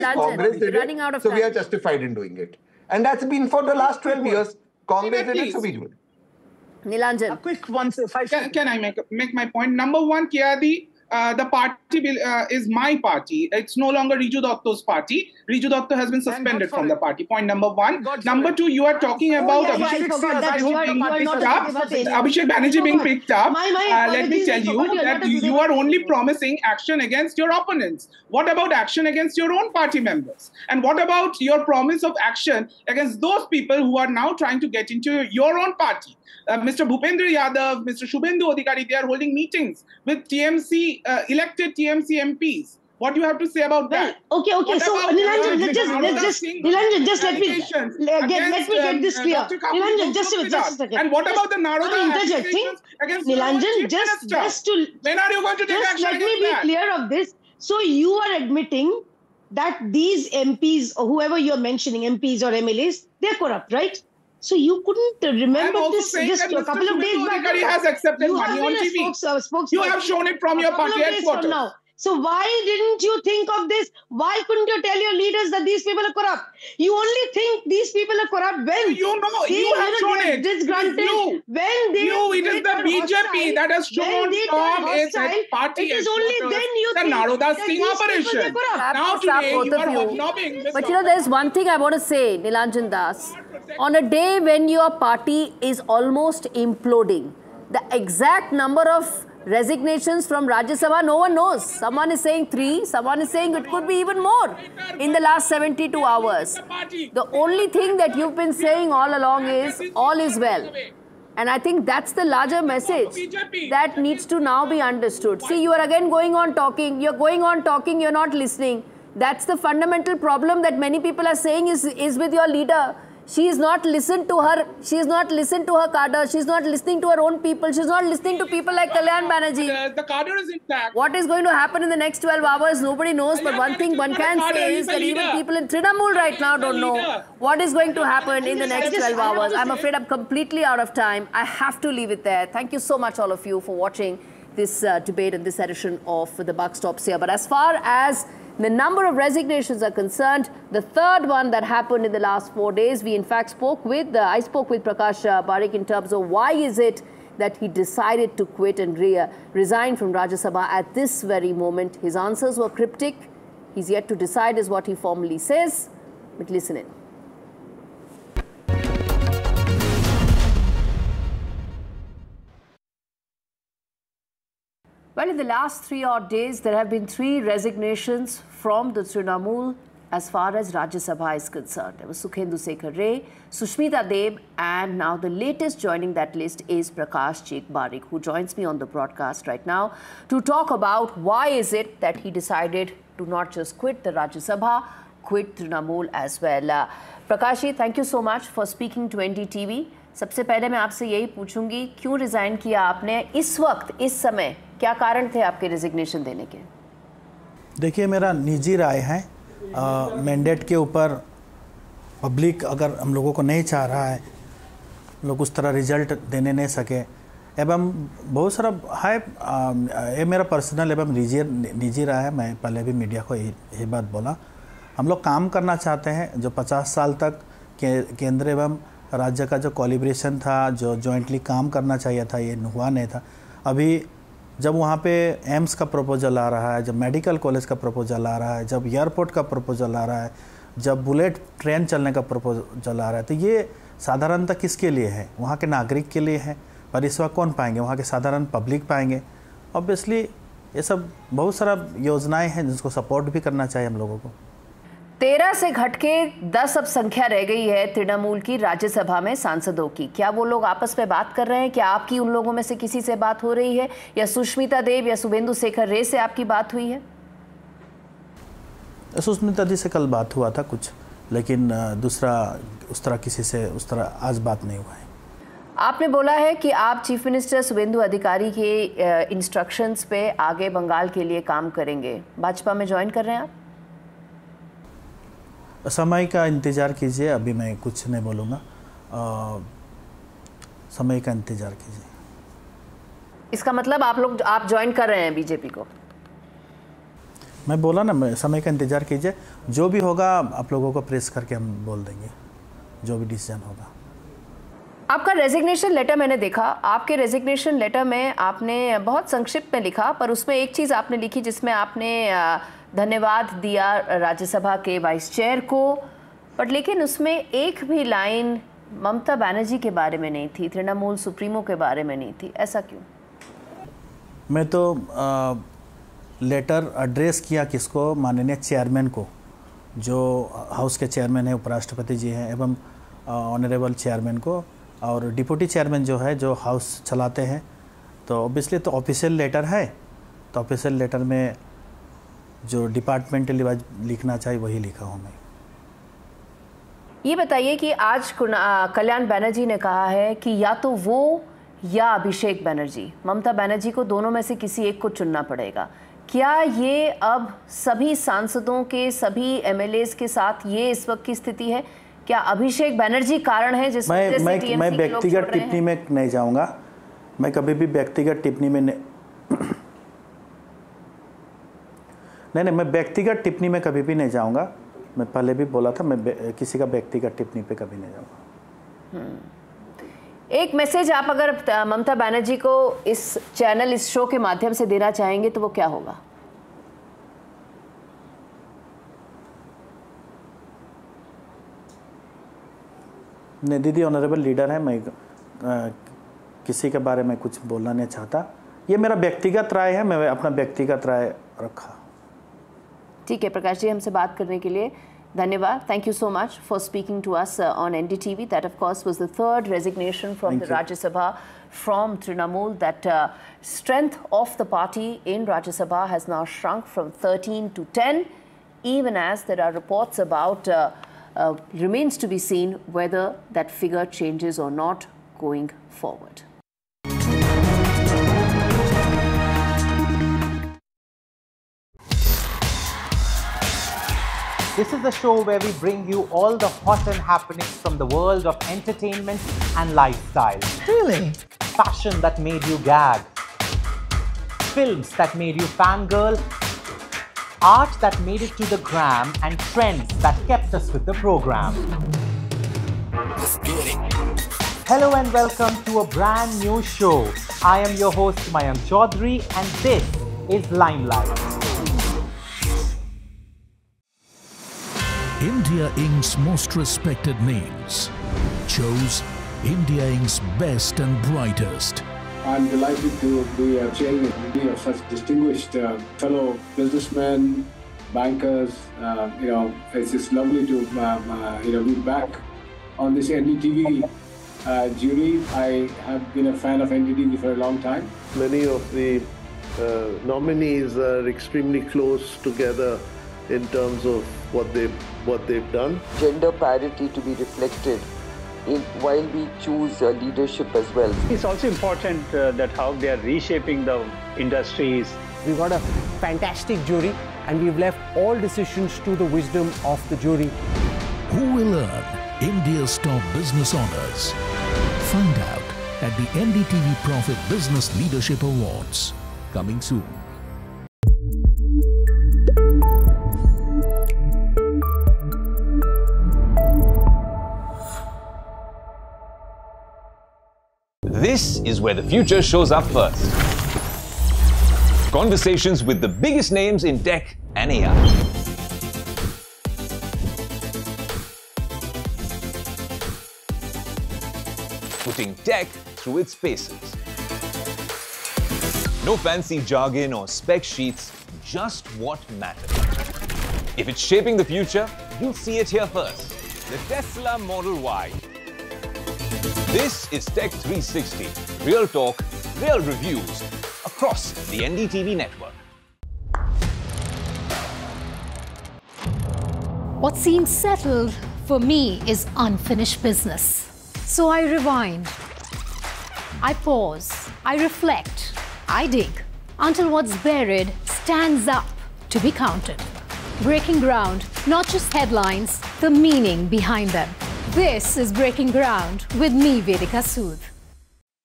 Congress did running out of so time. we are justified in doing it. And that's been for the last 12 years. Congress did it, so we do it. Nilanjan. A quick one, sir. Can I make my point? Number one, Kiadi, the party is my party. It's no longer Riju Dotto's party. Riju Dotto has been suspended from the party. Point number one. Number two, you are talking about Abhishek Banerjee being picked up. Let me tell you that you are only promising action against your opponents. What about action against your own party members? And what about your promise of action against those people who are now trying to get into your own party? Mr. Bhupendra Yadav, Mr. Shubhendu Adhikari, they are holding meetings with TMC, elected TMC MPs. What do you have to say about that? Okay. So Nilanjan, just let me get this clear. Nilanjan, just a second. And what about the Naroda interjecting? Nilanjan, just to when are you going to take action? Let me be clear of this. So you are admitting that these MPs or whoever you're mentioning, MPs or MLAs, they're corrupt, right? So you couldn't remember this just a couple of days back. He has accepted money on TV. You have shown it from your party headquarters. So why didn't you think of this? Why couldn't you tell your leaders that these people are corrupt? You only think these people are corrupt when you have shown it. Disgruntled. It is the BJP that has shown from its party. It is only then you the think Naroda that sting these people operation. are corrupt. Now today you are hobnobbing. But there's one thing I want to say, Nilanjan Das. On a day when your party is almost imploding, the exact number of resignations from Rajya Sabha, no one knows. Someone is saying 3, someone is saying it could be even more in the last 72 hours. The only thing that you've been saying all along is all is well. And I think that's the larger message that needs to now be understood. See, you are again going on talking, you're not listening. That's the fundamental problem that many people are saying is with your leader. She is not listened to her. She is not listened to her cadre. She is not listening to her own people. She is not listening to people like Kalyan Banerjee. The cadre is intact. What is going to happen in the next 12 hours, nobody knows. But one thing one can say is that even people in Trinamool right now don't know what is going to happen in the next 12 hours. I'm afraid I'm completely out of time. I have to leave it there. Thank you so much, all of you, for watching this debate and this edition of The Buck Stops Here. But as far as the number of resignations are concerned, the third one that happened in the last 4 days, we in fact spoke with Prakash Parekh in terms of why is it that he decided to quit and resign from Rajya Sabha at this very moment. His answers were cryptic. He's yet to decide is what he formally says. But listen in. Well, in the last 3 odd days, there have been 3 resignations from the Trinamool as far as Rajya Sabha is concerned. There was Sukhendu Sekhar Ray, Sushmita Deb, and now the latest joining that list is Prakash Parekh, who joins me on the broadcast right now to talk about why is it that he decided to not just quit the Rajya Sabha, quit Trinamool as well. Prakash ji, thank you so much for speaking to NDTV. सबसे पहले मैं आपसे यही पूछूंगी, क्यों resign किया आपने इस वक्त, इस समय? क्या कारण थे आपके रेजिग्नेशन देने के? देखिए, मेरा निजी राय है, मैंडेट के ऊपर पब्लिक अगर हम लोगों को नहीं चाह रहा है, लोग उस तरह रिजल्ट देने नहीं सके, एवं बहुत सारा है, ये मेरा पर्सनल एवं निजी राय है। मैं पहले भी मीडिया को यही बात बोला, हम लोग काम करना चाहते हैं। जो 50 साल तक केंद्र एवं राज्य का जो कोलिब्रेशन था, जो जॉइंटली काम करना चाहिए था, ये हुआ नहीं था। अभी जब वहाँ पे एम्स का प्रपोजल आ रहा है, जब मेडिकल कॉलेज का प्रपोजल आ रहा है, जब एयरपोर्ट का प्रपोजल आ रहा है, जब बुलेट ट्रेन चलने का प्रपोजल आ रहा है, तो ये साधारणतः किसके लिए है? वहाँ के नागरिक के लिए है। पर इस वक्त कौन पाएंगे? वहाँ के साधारण पब्लिक पाएंगे। ऑब्वियसली ये सब बहुत सारा योजनाएं हैं जिसको सपोर्ट भी करना चाहिए हम लोगों को। 13 से घटके 10 अब संख्या रह गई है तृणमूल की राज्यसभा में सांसदों की। क्या वो लोग आपस में बात कर रहे हैं? क्या आपकी उन लोगों में से किसी से बात हो रही है, या सुष्मिता देव या शुभेंदु शेखर रे से आपकी बात हुई है? सुष्मिता दी से कल बात हुआ था कुछ, लेकिन दूसरा उस तरह किसी से उस तरह आज बात नहीं हुआ है। आपने बोला है कि आप चीफ मिनिस्टर शुभेंदु अधिकारी के इंस्ट्रक्शंस पे आगे बंगाल के लिए काम करेंगे। भाजपा में ज्वाइन कर रहे हैं आप? समय का इंतज़ार कीजिए, अभी मैं कुछ नहीं बोलूँगा। समय का इंतज़ार कीजिए। इसका मतलब आप ज्वाइन कर रहे हैं बीजेपी को? मैं बोला ना, मैं समय का इंतज़ार कीजिए, जो भी होगा आप लोगों को प्रेस करके हम बोल देंगे, जो भी डिसीजन होगा। आपका रेजिग्नेशन लेटर मैंने देखा, आपके रेजिग्नेशन लेटर में आपने बहुत संक्षिप्त में लिखा, पर उसमें एक चीज़ आपने लिखी जिसमें आपने धन्यवाद दिया राज्यसभा के वाइस चेयर को, बट लेकिन उसमें एक भी लाइन ममता बनर्जी के बारे में नहीं थी, तृणमूल सुप्रीमो के बारे में नहीं थी। ऐसा क्यों? मैं तो लेटर एड्रेस किया किसको? माननीय चेयरमैन को, जो हाउस के चेयरमैन हैं, उपराष्ट्रपति जी हैं, एवं ऑनरेबल चेयरमैन को, और डिप्टी चेयरमैन जो है, जो हाउस चलाते हैं। तो ऑब्वियसली तो ऑफिशियल लेटर है, तो ऑफिशियल लेटर में जो डिपार्टमेंटली लिखना चाहिए वही लिखा हूँ मैं। ये बताइए कि आज कल्याण बनर्जी ने कहा है कि या तो वो या अभिषेक बनर्जी, ममता बनर्जी को दोनों में से किसी एक को चुनना पड़ेगा। क्या ये अब सभी सांसदों के, सभी एमएलएस के साथ ये इस वक्त की स्थिति है? क्या अभिषेक बनर्जी कारण है जिस वजह से टीएमसी मैं व्यक्तिगत टिप्पणी में नहीं जाऊंगा। मैं कभी भी व्यक्तिगत टिप्पणी में नहीं, मैं व्यक्तिगत टिप्पणी में कभी भी नहीं जाऊंगा। मैं पहले भी बोला था, मैं किसी का व्यक्तिगत टिप्पणी पे कभी नहीं जाऊंगा। एक मैसेज आप अगर ममता बनर्जी को इस चैनल, इस शो के माध्यम से देना चाहेंगे तो वो क्या होगा? नहीं दीदी, ऑनरेबल लीडर है, मैं किसी के बारे में कुछ बोलना नहीं चाहता। ये मेरा व्यक्तिगत राय है, मैं अपना व्यक्तिगत राय रखा। ठीक है प्रकाश जी, हमसे बात करने के लिए धन्यवाद. Thank you so much for speaking to us on NDTV. That of course was the third resignation from the Rajya Sabha from Trinamool. That strength of the party in Rajya Sabha has now shrunk from 13 to 10, even as there are reports about remains to be seen whether that figure changes or not going forward. This is the show where we bring you all the hot and happenings from the world of entertainment and lifestyle. Really? Fashion that made you gag. Films that made you fangirl. Art that made it to the gram, and trends that kept us with the program. Hello and welcome to a brand new show. I am your host Mayank Chaudhary and this is Limelight. India Inc.'s most respected names chose India Inc.'s best and brightest. I'm delighted to be a chairman of such distinguished fellow businessmen, bankers. It's just lovely to be back on this NDTV jury. I have been a fan of NDTV for a long time. Many of the nominees are extremely close together in terms of what they've done. Gender parity to be reflected while we choose leadership as well. It's also important that how they are reshaping the industries. We've got a fantastic jury and we've left all decisions to the wisdom of the jury. Who will earn India's top business honors? Find out at the NDTV Profit Business Leadership Awards, coming soon. This is where the future shows up first. Conversations with the biggest names in tech and AI. Putting tech through its paces. No fancy jargon or spec sheets, just what matters. If it's shaping the future, you'll see it here first. The Tesla Model Y. This is Tech 360. Real talk, real reviews across the NDTV network. What seems settled for me is unfinished business. So I rewind, I pause, I reflect, I dig until what's buried stands up to be counted. Breaking ground, not just headlines, the meaning behind them. This is Breaking Ground with me, Vedika Sood.